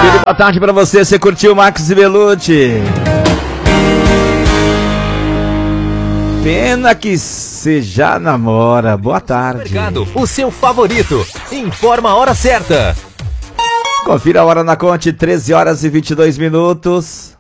Boa tarde pra você, você curtiu Max e Belucci? Pena que você já namora. Boa tarde. O seu favorito. Informa a hora certa. Confira a hora na Conte, 13 horas e 22 minutos.